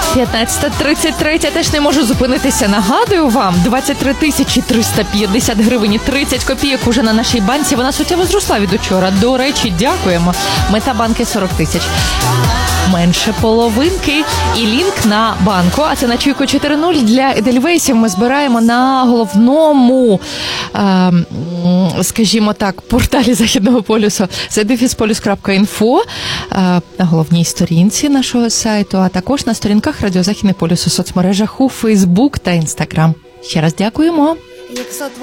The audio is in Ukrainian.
15:33. Теж не можу зупинитися. Нагадую вам, 23 350 гривень і 30 копійок уже на нашій банці. Вона суттєво зросла від учора. До речі, дякуємо. Мета банки 40 тисяч. Менше половинки. І лінк на банку, а це на Чуйку 4.0 для Едельвейсів. Ми збираємо на головному, скажімо так, порталі Західного полюсу zdefispolius.info, на головній сторінці нашого сайту, а також на сторінках Радіо Західний полюс у соцмережах у Фейсбук та Інстаграм. Ще раз дякуємо.